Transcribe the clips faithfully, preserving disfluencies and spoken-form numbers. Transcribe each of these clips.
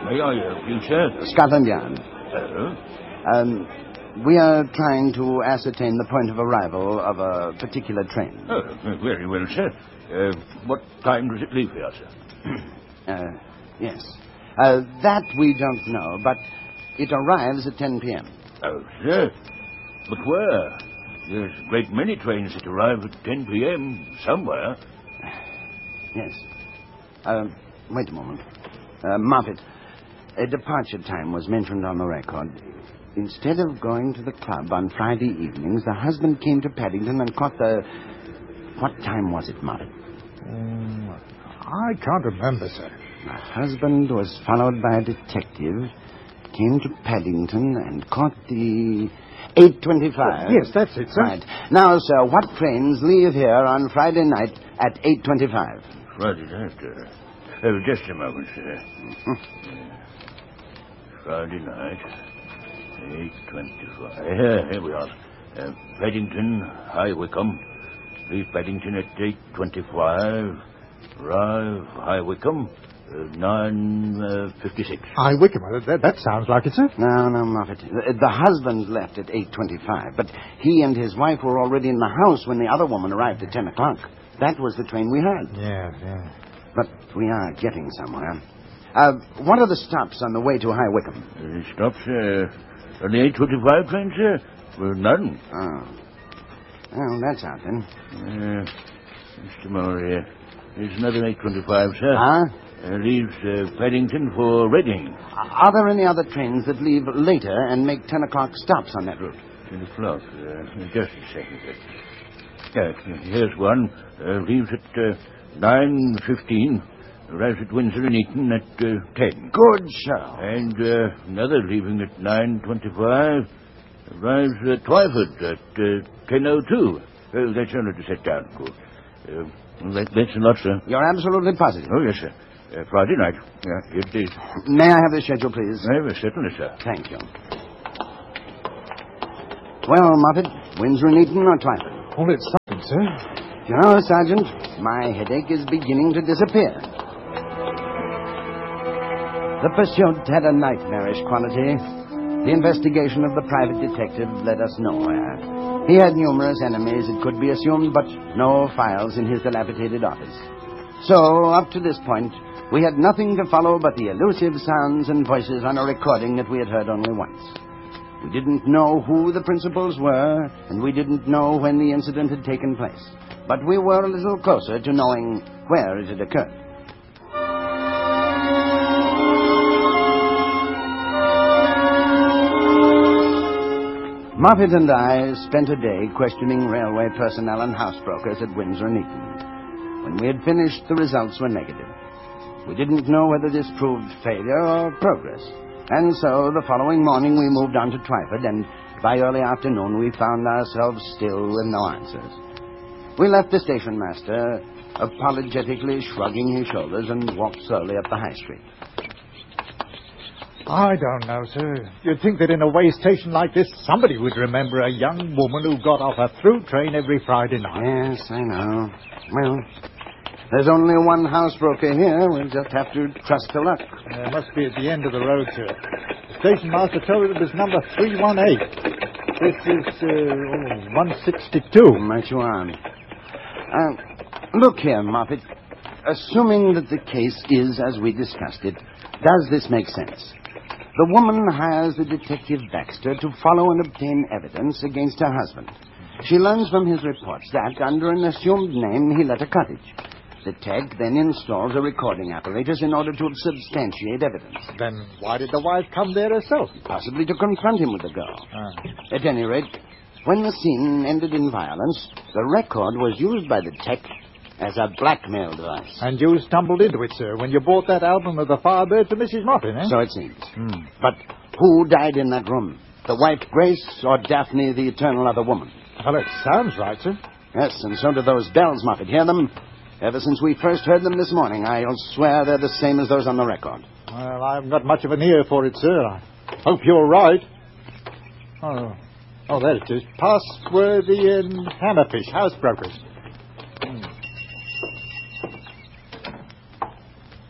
may I help you, sir? Scotland Yard. Oh? Um, we are trying to ascertain the point of arrival of a particular train. Oh, very well, sir. Uh, what time does it leave here, sir? uh, yes. Uh, that we don't know, but it arrives at ten p.m. Oh, sir. But where? There's a great many trains that arrive at ten p.m. somewhere. Yes. Uh, wait a moment. Uh, Moffat, a departure time was mentioned on the record. Instead of going to the club on Friday evenings, the husband came to Paddington and caught the... What time was it, Moffat? Um, I can't remember, sir. The husband was followed by a detective, came to Paddington and caught the... eight twenty-five. Yes, that's it, sir. Right. Now, sir, what trains leave here on Friday night at eight twenty-five? Friday night, uh, uh, just a moment, sir. Mm-hmm. Uh, Friday night, eight twenty-five. Here, here we are. Uh, Paddington, High Wycombe. Leave Paddington at eight twenty-five. Arrive, High Wycombe, uh, nine fifty-six. High Wycombe, that, that sounds like it, sir. No, no, Moffat. The, the husband left at eight twenty-five, but he and his wife were already in the house when the other woman arrived at ten o'clock. That was the train we had. Yeah, yeah. But we are getting somewhere. Uh, what are the stops on the way to High Wycombe? Uh, the stops uh, on the eight twenty-five train, sir? Well, none. Oh. Well, that's out then. Uh, Mister Moore, there's another eight twenty-five, sir. Huh? Uh, leaves uh, Paddington for Reading. Are there any other trains that leave later and make ten o'clock stops on that route? ten o'clock. Uh, just a second, sir. Uh, here's one. Uh, leaves at uh, nine fifteen. Arrives at Windsor and Eton at uh, ten. Good show. And uh, another leaving at nine twenty-five. Arrives at Twyford at uh, ten oh two. Oh, that's only to set down. Good. Uh, well, that, that's a lot, sir. You're absolutely positive. Oh, yes, sir. Uh, Friday night. Yeah, it is. May I have the schedule, please? Uh, certainly, sir. Thank you. Well, Moffat, Windsor and Eton or Twyford? Well, it's something, sir. You know, Sergeant, my headache is beginning to disappear. The pursuit had a nightmarish quality. The investigation of the private detective led us nowhere. He had numerous enemies, it could be assumed, but no files in his dilapidated office. So, up to this point, we had nothing to follow but the elusive sounds and voices on a recording that we had heard only once. We didn't know who the principals were, and we didn't know when the incident had taken place. But we were a little closer to knowing where it had occurred. Moffat and I spent a day questioning railway personnel and house-brokers at Windsor and Eton. When we had finished, the results were negative. We didn't know whether this proved failure or progress. And so, the following morning, we moved on to Twyford, and by early afternoon, we found ourselves still with no answers. We left the station master, apologetically shrugging his shoulders, and walked slowly up the High Street. I don't know, sir. You'd think that in a way station like this, somebody would remember a young woman who got off a through train every Friday night. Yes, I know. Well, there's only one housebroker here. We'll just have to trust to luck. Uh, it must be at the end of the road, sir. The station master told me it was number three one eight. This is uh, oh, one sixty-two. Much you on. Uh, look here, Moffat. Assuming that the case is as we discussed it, does this make sense? The woman hires the detective Baxter to follow and obtain evidence against her husband. She learns from his reports that, under an assumed name, he let a cottage. The tech then installs a recording apparatus in order to substantiate evidence. Then why did the wife come there herself? Possibly to confront him with the girl. Ah. At any rate, when the scene ended in violence, the record was used by the tech as a blackmail device. And you stumbled into it, sir, when you bought that album of the Firebird to Missus Moffat, eh? So it seems. Hmm. But who died in that room? The wife, Grace, or Daphne, the eternal other woman? Well, it sounds right, sir. Yes, and so do those bells, Moffat. Hear them? Ever since we first heard them this morning, I'll swear they're the same as those on the record. Well, I haven't got much of an ear for it, sir. I hope you're right. Oh, oh, there it is. Passworthy and Hammerfish, housebreakers. Hmm.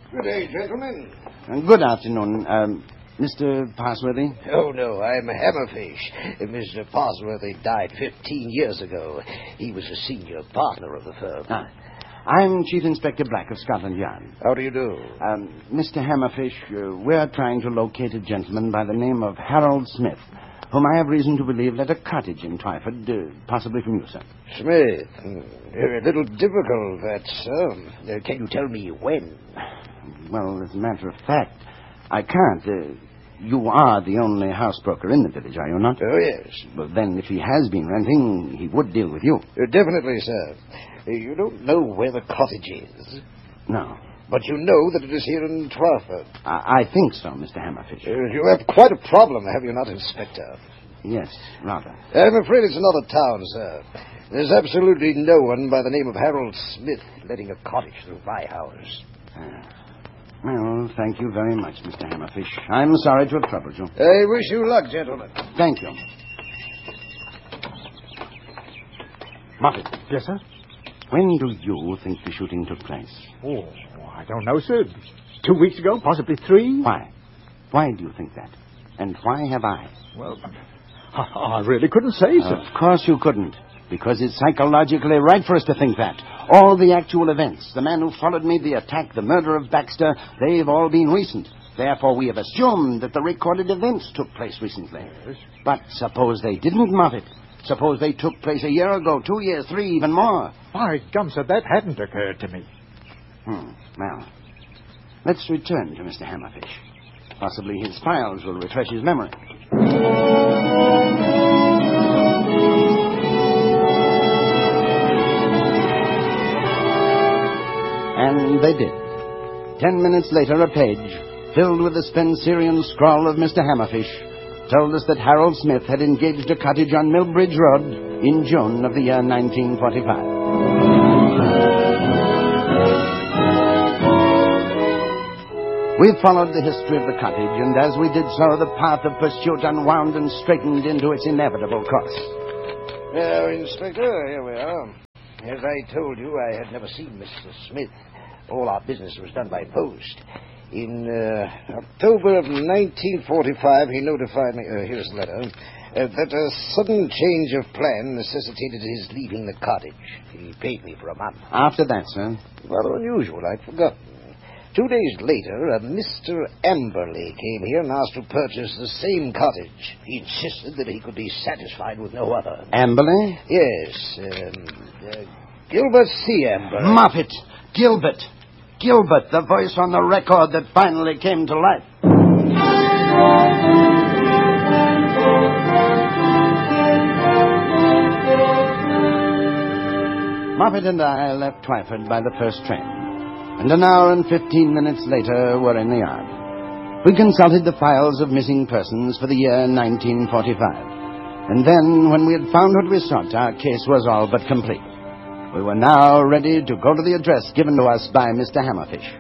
Good day, gentlemen. Uh, good afternoon. Um, Mister Parsworthy? Oh, no, I'm Hammerfish. Mister Parsworthy died fifteen years ago. He was a senior partner of the firm. Ah, I'm Chief Inspector Black of Scotland Yard. How do you do? Um, Mister Hammerfish, uh, we're trying to locate a gentleman by the name of Harold Smith, whom I have reason to believe led a cottage in Twyford, uh, possibly from you, sir. Smith. Hmm, A little difficult, that, sir. Uh, can you tell me when? Well, as a matter of fact, I can't. Uh, you are the only housebroker in the village, are you not? Oh, yes. Well, then, if he has been renting, he would deal with you. Uh, definitely, sir. Uh, you don't know where the cottage is, No. but you know that it is here in Twyford. I, I think so, Mister Hammerfish. Uh, you have quite a problem, have you not, Inspector? Yes, rather. I'm afraid it's another town, sir. There's absolutely no one by the name of Harold Smith letting a cottage through my house. Ah. Well, thank you very much, Mister Hammerfish. I'm sorry to have troubled you. I wish you luck, gentlemen. Thank you. Moffat, Yes, sir? when do you think the shooting took place? Oh, I don't know, sir. Two weeks ago, possibly three? Why? Why do you think that? And why have I? Well, I, I really couldn't say, sir. Of course you couldn't, because it's psychologically right for us to think that. All the actual events, the man who followed me, the attack, the murder of Baxter, they've all been recent. Therefore, we have assumed that the recorded events took place recently. Yes. But suppose they didn't, Moffat. Suppose they took place a year ago, two years, three, even more. By gum, sir, that hadn't occurred to me. Hmm. Well, let's return to Mister Hammerfish. Possibly his files will refresh his memory. And they did. Ten minutes later, a page, filled with the Spencerian scrawl of Mister Hammerfish, told us that Harold Smith had engaged a cottage on Millbridge Road in June of the year nineteen forty-five. We followed the history of the cottage, and as we did so, the path of pursuit unwound and straightened into its inevitable course. Now, Inspector, here we are. As I told you, I had never seen Mister Smith. All our business was done by post. In uh, October of nineteen forty-five, he notified me, uh, here's the letter, uh, that a sudden change of plan necessitated his leaving the cottage. He paid me for a month. After that, sir? Rather unusual, I'd forgotten. Two days later, a Mister Amberley came here and asked to purchase the same cottage. He insisted that he could be satisfied with no other. Amberley? Yes, um, uh, Gilbert C. Amberley. Moffat! Gilbert! Gilbert, the voice on the record that finally came to life. Moffat and I left Twyford by the first train, and an hour and fifteen minutes later were in the yard. We consulted the files of missing persons for the year nineteen forty-five, and then, when we had found what we sought, our case was all but complete. We were now ready to go to the address given to us by Mister Hammerfish.